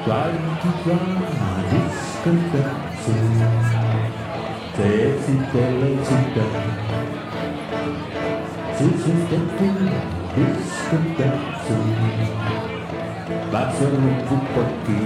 trying to drown my discontention. Se esita, discontention. Discontention. Bacio un po'